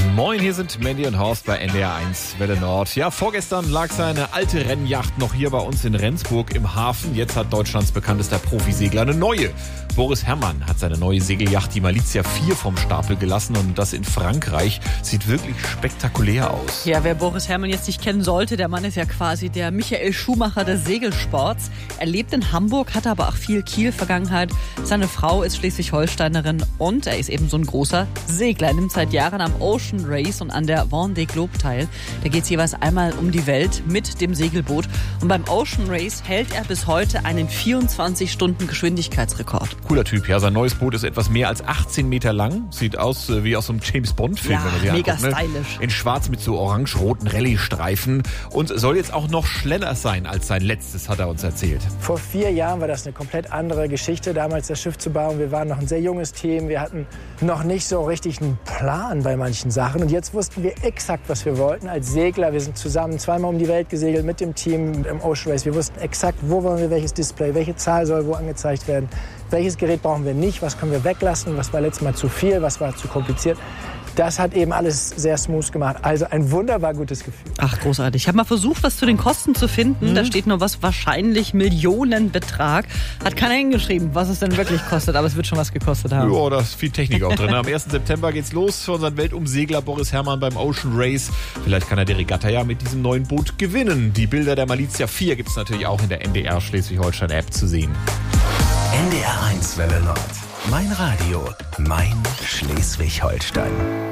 Moin, hier sind Mandy und Horst bei NDR1 Welle Nord. Ja, vorgestern lag seine alte Rennjacht noch hier bei uns in Rendsburg im Hafen. Jetzt hat Deutschlands bekanntester Profisegler eine neue. Boris Herrmann hat seine neue Segelyacht, die Malizia 4, vom Stapel gelassen und das in Frankreich. Sieht wirklich spektakulär aus. Ja, wer Boris Herrmann jetzt nicht kennen sollte, der Mann ist ja quasi der Michael Schumacher des Segelsports. Er lebt in Hamburg, hat aber auch viel Kiel-Vergangenheit. Seine Frau ist Schleswig-Holsteinerin und er ist eben so ein großer Segler. Er nimmt seit Jahren am Ocean Race und an der Vendée Globe teil. Da geht es jeweils einmal um die Welt mit dem Segelboot. Und beim Ocean Race hält er bis heute einen 24-Stunden-Geschwindigkeitsrekord. Cooler Typ, ja. Sein neues Boot ist etwas mehr als 18 Meter lang. Sieht aus wie aus so einem James-Bond-Film. Ja, wenn man sie mega anguckt, ne? stylisch. In schwarz mit so orange-roten Rallye-Streifen. Und soll jetzt auch noch schneller sein als sein letztes, hat er uns erzählt. Vor 4 Jahren war das eine komplett andere Geschichte, damals das Schiff zu bauen. Wir waren noch ein sehr junges Team. Wir hatten noch nicht so richtig einen Plan bei manchen Sachen. Und jetzt wussten wir exakt, was wir wollten als Segler. Wir sind zusammen 2-mal um die Welt gesegelt mit dem Team im Ocean Race. Wir wussten exakt, wo wollen wir welches Display, welche Zahl soll wo angezeigt werden, welches Gerät brauchen wir nicht, was können wir weglassen, was war letztes Mal zu viel, was war zu kompliziert. Das hat eben alles sehr smooth gemacht. Also ein wunderbar gutes Gefühl. Ach, großartig. Ich habe mal versucht, was zu den Kosten zu finden. Da steht nur was, wahrscheinlich Millionenbetrag. Hat keiner hingeschrieben, was es denn wirklich kostet, aber es wird schon was gekostet haben. Ja, da ist viel Technik auch drin. Am 1. September geht's los für unseren Weltumsegler Boris Herrmann beim Ocean Race. Vielleicht kann er die Regatta ja mit diesem neuen Boot gewinnen. Die Bilder der Malizia 4 gibt's natürlich auch in der NDR Schleswig-Holstein-App zu sehen. NDR1 Welle Nord. Mein Radio, mein Schleswig-Holstein.